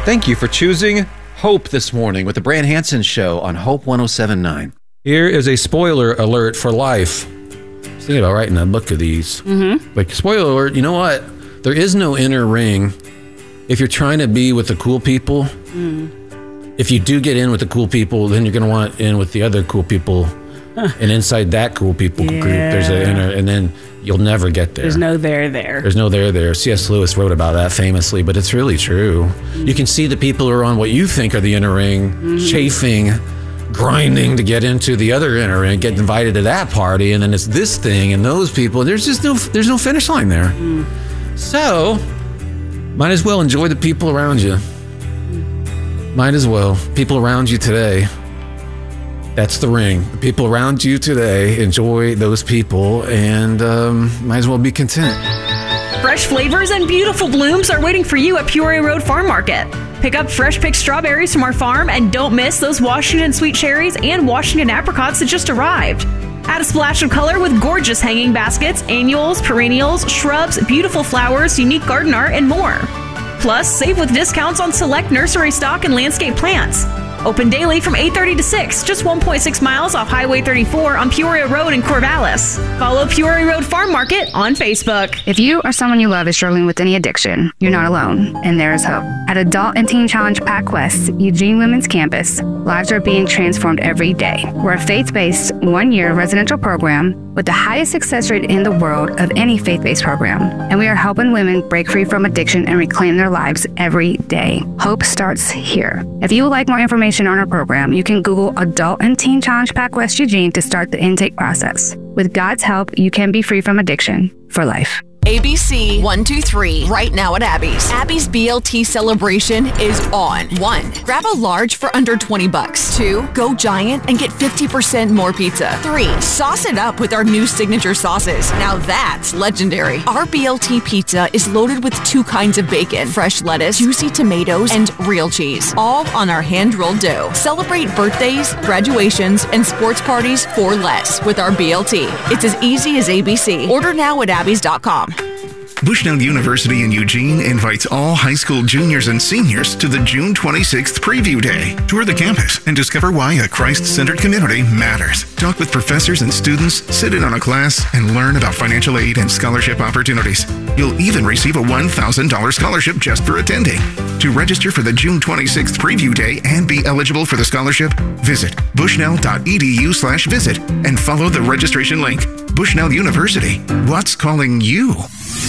Thank you for choosing Hope this morning with the Brand Hansen Show on Hope 107.9. Here is a spoiler alert for life. I was thinking about writing a book of these. Like, spoiler alert, you know what? There is no inner ring. If you're trying to be with the cool people, if you do get in with the cool people, then you're going to want in with the other cool people. And inside that cool people group, there's an inner, and then you'll never get there. There's no there. There's no there. C.S. Lewis wrote about that famously, but it's really true. You can see the people who are on what you think are the inner ring, chafing, grinding to get into the other inner ring, get invited to that party, and then it's this thing and those people. There's no finish line there. So, might as well enjoy the people around you. Might as well. People around you today. That's the ring. The people around you today, enjoy those people, and might as well be content. Fresh flavors and beautiful blooms are waiting for you at Peoria Road Farm Market. Pick up fresh picked strawberries from our farm and don't miss those Washington sweet cherries and Washington apricots that just arrived. Add a splash of color with gorgeous hanging baskets, annuals, perennials, shrubs, beautiful flowers, unique garden art, and more. Plus, save with discounts on select nursery stock and landscape plants. Open daily from 8:30 to 6, just 1.6 miles off Highway 34 on Peoria Road in Corvallis. Follow Peoria Road Farm Market on Facebook. If you or someone you love is struggling with any addiction, you're not alone, and there is hope. At Adult and Teen Challenge PacWest, Eugene Women's Campus, lives are being transformed every day. We're a faith-based, one-year residential program with the highest success rate in the world of any faith-based program, and we are helping women break free from addiction and reclaim their lives every day. Hope starts here. If you would like more information on our program, you can Google Adult and Teen Challenge PacWest Eugene to start the intake process. With God's help, you can be free from addiction for life. ABC 123 right now at Abby's. Abby's BLT celebration is on. 1. Grab a large for under $20. 2. Go giant and get 50% more pizza. 3. Sauce it up with our new signature sauces. Now that's legendary. Our BLT pizza is loaded with 2 kinds of bacon, fresh lettuce, juicy tomatoes, and real cheese, all on our hand-rolled dough. Celebrate birthdays, graduations, and sports parties for less with our BLT. It's as easy as ABC. Order now at abbys.com. Bushnell University in Eugene invites all high school juniors and seniors to the June 26th Preview Day. Tour the campus and discover why a Christ-centered community matters. Talk with professors and students, sit in on a class, and learn about financial aid and scholarship opportunities. You'll even receive a $1,000 scholarship just for attending. To register for the June 26th Preview Day and be eligible for the scholarship, visit bushnell.edu/visit and follow the registration link. Bushnell University, what's calling you?